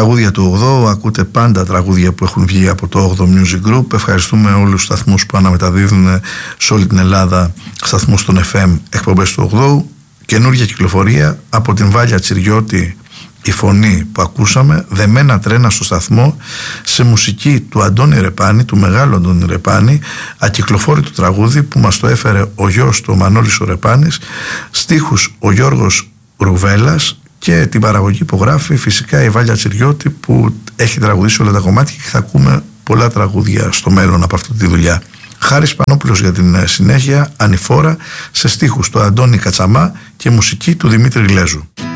Τραγούδια του 8, ακούτε πάντα τραγούδια που έχουν βγει από το 8 Music Group. Ευχαριστούμε όλους τους σταθμούς που αναμεταδίδουν σε όλη την Ελλάδα, σταθμούς των FM, εκπομπές του 8. Καινούργια κυκλοφορία από την Βάλια Τσιριώτη, η φωνή που ακούσαμε, Δεμένα τρένα στο σταθμό, σε μουσική του Αντώνη Ρεπάνη, του μεγάλου Αντώνη Ρεπάνη, ακυκλοφόρητο τραγούδι που μας το έφερε ο γιος του, ο Μανώλης ο Ρεπάνης, στίχους ο Γιώργος Ρουβέλας, και την παραγωγή υπογράφει φυσικά η Βάλια Τσιριώτη, που έχει τραγουδήσει όλα τα κομμάτια και θα ακούμε πολλά τραγούδια στο μέλλον από αυτή τη δουλειά. Χάρης Πανόπουλος για την συνέχεια, Ανηφόρα, σε στίχους του Αντώνη Κατσαμά και μουσική του Δημήτρη Λέζου.